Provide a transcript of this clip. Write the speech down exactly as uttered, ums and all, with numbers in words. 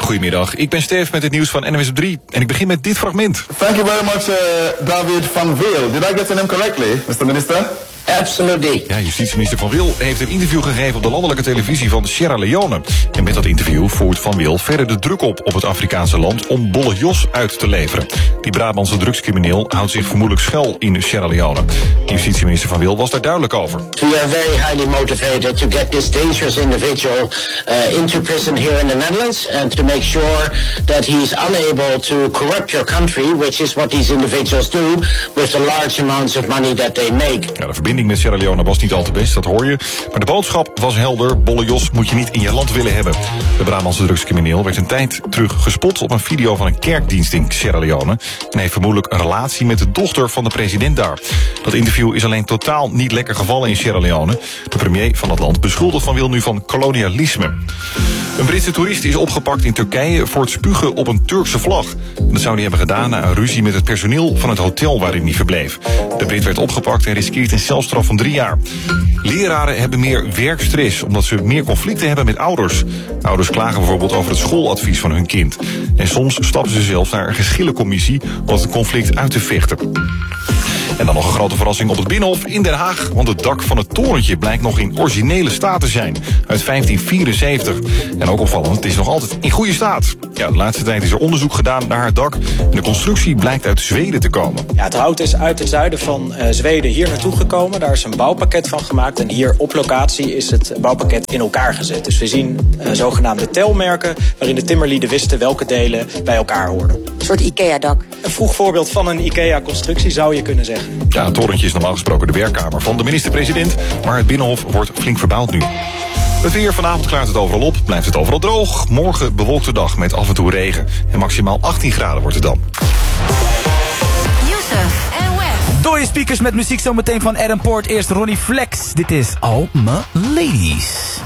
Goedemiddag, ik ben Stef met het nieuws van N W S op drie en ik begin met dit fragment. Thank you very much, uh, David Van Wil. Did I get your name correctly, mister Minister? Absolutely. Ja, justitieminister Van Wil heeft een interview gegeven op de landelijke televisie van Sierra Leone. En met dat interview voert Van Wil verder de druk op op het Afrikaanse land om Bolle Jos uit te leveren. Die Brabantse drugscrimineel houdt zich vermoedelijk schuil in Sierra Leone. Justitieminister Van Wil was daar duidelijk over. We are very highly motivated to get this dangerous individual uh, into prison here in the Netherlands and to make sure that he is unable to corrupt your country, which is what these individuals do with the large amounts of money that they make. Ja, de verbinding met Sierra Leone was niet al te best, dat hoor je. Maar de boodschap was helder. Bolle Jos moet je niet in je land willen hebben. De Brabantse drugscrimineel werd een tijd terug gespot op een video van een kerkdienst in Sierra Leone. En heeft vermoedelijk een relatie met de dochter van de president daar. Dat interview is alleen totaal niet lekker gevallen in Sierra Leone. De premier van het land beschuldigt Van Wil nu van kolonialisme. Een Britse toerist is opgepakt in Turkije voor het spugen op een Turkse vlag. Dat zou hij hebben gedaan na een ruzie met het personeel van het hotel waarin hij verbleef. De Brit werd opgepakt en riskeert een celstraf van drie jaar. Leraren hebben meer werkstress omdat ze meer conflicten hebben met ouders. Ouders klagen bijvoorbeeld over het schooladvies van hun kind. En soms stappen ze zelfs naar een geschillencommissie om het conflict uit te vechten. En dan nog een grote verrassing op het Binnenhof in Den Haag. Want het dak van het torentje blijkt nog in originele staat te zijn. Uit vijftien vierenzeventig. En ook opvallend, het is nog altijd in goede staat. Ja, de laatste tijd is er onderzoek gedaan naar het dak. En de constructie blijkt uit Zweden te komen. Ja, het hout is uit het zuiden van uh, Zweden hier naartoe gekomen. Daar is een bouwpakket van gemaakt. En hier op locatie is het bouwpakket in elkaar gezet. Dus we zien uh, zogenaamde telmerken waarin de timmerlieden wisten welke delen bij elkaar hoorden. Een soort IKEA-dak. Een vroeg voorbeeld van een IKEA-constructie zou je kunnen zeggen. Ja, het torentje is normaal gesproken de werkkamer van de minister-president. Maar het Binnenhof wordt flink verbouwd nu. Het weer, vanavond klaart het overal op, blijft het overal droog. Morgen bewolkte dag met af en toe regen. En maximaal achttien graden wordt het dan. Youssef en Wes. Dooie speakers met muziek zometeen van Adam Poort. Eerst Ronnie Flex. Dit is All My Ladies.